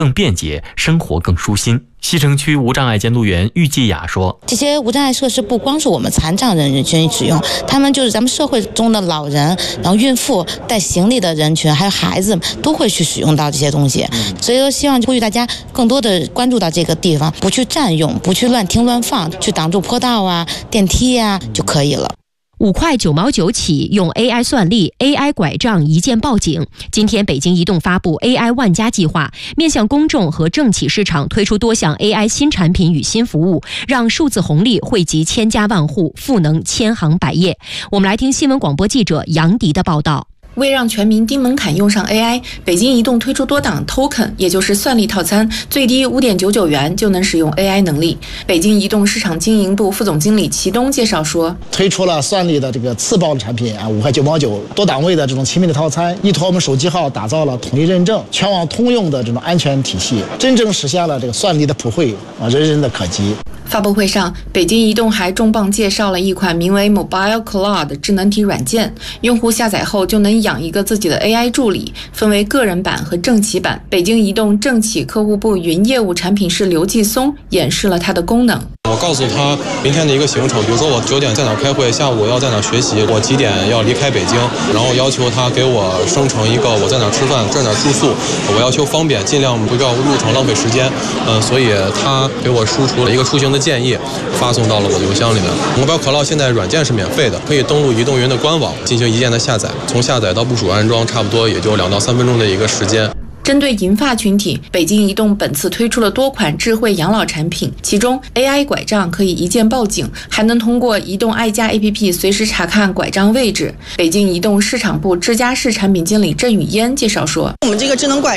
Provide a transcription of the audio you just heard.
更便捷，生活更舒心。西城区无障碍监督员郁继雅说：“ 这些无障碍设施不光是我们残障人群使用，他们就是咱们社会中的老人，然后孕妇、带行李的人群，还有孩子都会去使用到这些东西。所以说，希望呼吁大家更多的关注到这个地方，不去占用，不去乱停乱放，去挡住坡道啊、电梯啊就可以了。” 5块9毛9起，用 AI 算力、AI 拐杖一键报警。今天，北京移动发布 AI 万家计划，面向公众和政企市场推出多项 AI 新产品与新服务，让数字红利惠及千家万户，赋能千行百业。我们来听新闻广播记者杨迪的报道。 为让全民低门槛用上 AI， 北京移动推出多档 token， 也就是算力套餐，最低5.99元就能使用 AI 能力。北京移动市场经营部副总经理齐东介绍说， 推出了算力的这个次包产品5块9毛9多档位的这种亲密的套餐，依托我们手机号打造了统一认证、全网通用的这种安全体系，真正实现了这个算力的普惠人人的可及。 发布会上，北京移动还重磅介绍了一款名为 Mobile Cloud 的智能体软件，用户下载后就能养一个自己的 AI 助理，分为个人版和政企版。北京移动政企客户部云业务产品师刘继松演示了它的功能。 我告诉他明天的一个行程，比如说我9点在哪开会，下午要在哪学习，我几点要离开北京，然后要求他给我生成一个我在哪吃饭，在哪住宿，我要求方便，尽量不要路程浪费时间。所以他给我输出了一个出行的建议，发送到了我的邮箱里面。Mobile Cloud现在软件是免费的，可以登录移动云的官网进行一键的下载，从下载到部署安装，差不多也就2到3分钟的一个时间。 针对银发群体，北京移动本次推出了多款智慧养老产品，其中 AI 拐杖可以一键报警，还能通过移动爱家 APP 随时查看拐杖位置。北京移动市场部支家市产品经理郑雨嫣介绍说：“ 我们这个智能拐